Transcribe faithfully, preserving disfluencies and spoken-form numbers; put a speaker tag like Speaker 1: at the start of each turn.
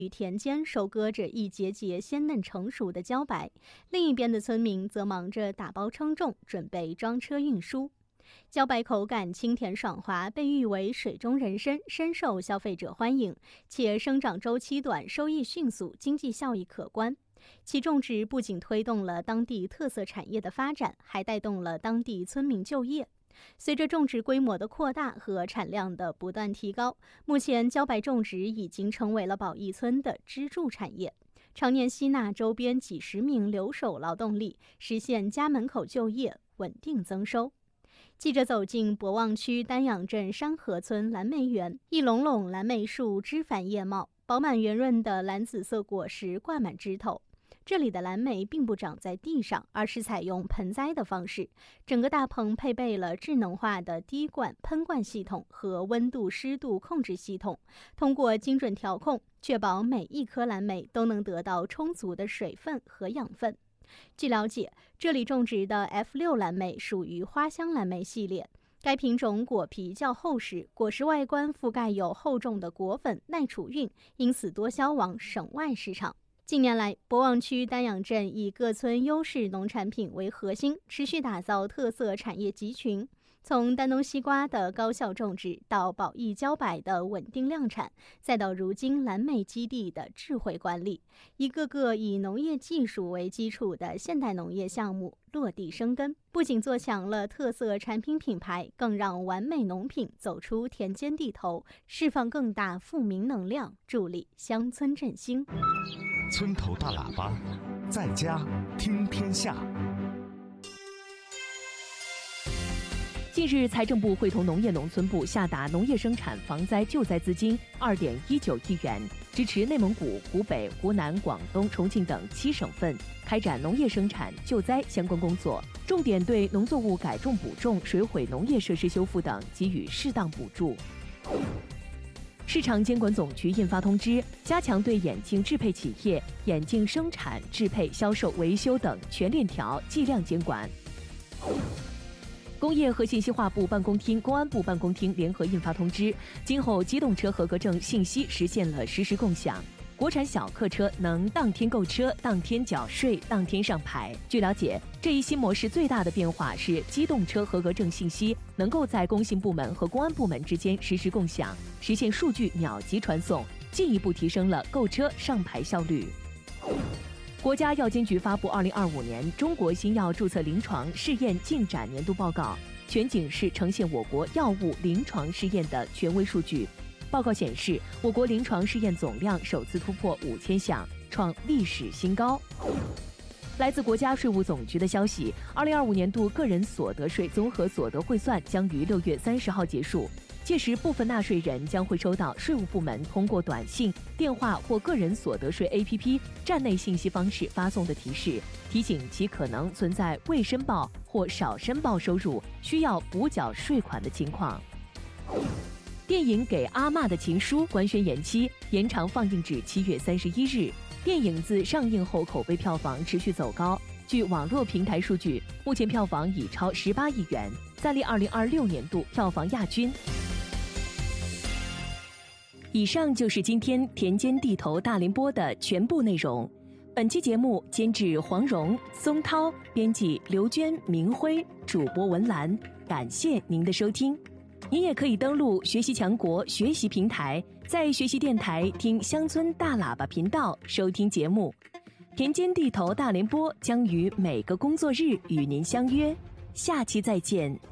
Speaker 1: 与田间收割着一节节鲜嫩成熟的茭白，另一边的村民则忙着打包称重，准备装车运输。茭白口感清甜爽滑，被誉为水中人参，深受消费者欢迎，且生长周期短，收益迅速，经济效益可观。其种植不仅推动了当地特色产业的发展，还带动了当地村民就业。随着种植规模的扩大和产量的不断提高，目前茭白种植已经成为了宝义村的支柱产业，常年吸纳周边几十名留守劳动力，实现家门口就业，稳定增收。记者走进博望区丹阳镇山河村蓝莓园，一垄垄蓝莓树枝繁叶茂，饱满圆润的蓝紫色果实挂满枝头。这里的蓝莓并不长在地上，而是采用盆栽的方式。整个大棚配备了智能化的滴灌、喷灌系统和温度、湿度控制系统，通过精准调控，确保每一颗蓝莓都能得到充足的水分和养分。据了解，这里种植的 F 六 蓝莓属于花香蓝莓系列，该品种果皮较厚实，果实外观覆盖有厚重的果粉，耐储运，因此多销往省外市场。近年来，博望区丹阳镇以各村优势农产品为核心，持续打造特色产业集群。从丹东西瓜的高效种植，到宝义茭白的稳定量产，再到如今蓝莓基地的智慧管理，一个个以农业技术为基础的现代农业项目落地生根，不仅做强了特色产品品牌，更让完美农品走出田间地头，释放更大富民能量，助力乡村振兴。
Speaker 2: 村头大喇叭，在家听天下。
Speaker 3: 近日，财政部会同农业农村部下达农业生产防灾救灾资金二点一九亿元，支持内蒙古、湖北、湖南、广东、重庆等七省份开展农业生产救灾相关工作，重点对农作物改种补种、水毁农业设施修复等给予适当补助。市场监管总局印发通知，加强对眼镜制配企业、眼镜生产、制配、销售、维修等全链条计量监管。工业和信息化部办公厅、公安部办公厅联合印发通知，今后机动车合格证信息实现了实时共享，国产小客车能当天购车、当天缴税、当天上牌。据了解，这一新模式最大的变化是机动车合格证信息能够在工信部门和公安部门之间实时共享，实现数据秒级传送，进一步提升了购车上牌效率。国家药监局发布二零二五年中国新药注册临床试验进展年度报告，全景式呈现我国药物临床试验的权威数据。报告显示，我国临床试验总量首次突破五千项，创历史新高。来自国家税务总局的消息，二零二五年度个人所得税综合所得汇算将于六月三十号结束。届时，部分纳税人将会收到税务部门通过短信、电话或个人所得税 A P P 站内信息方式发送的提示，提醒其可能存在未申报或少申报收入，需要补缴税款的情况。电影《给阿嬷的情书》官宣延期，延长放映至七月三十一日。电影自上映后口碑票房持续走高，据网络平台数据，目前票房已超十八亿元，暂列二零二六年度票房亚军。以上就是今天田间地头大联播的全部内容。本期节目监制黄蓉、松涛，编辑刘娟、明辉，主播文兰。感谢您的收听。您也可以登录学习强国学习平台，在学习电台听乡村大喇叭频道收听节目。田间地头大联播将于每个工作日与您相约，下期再见。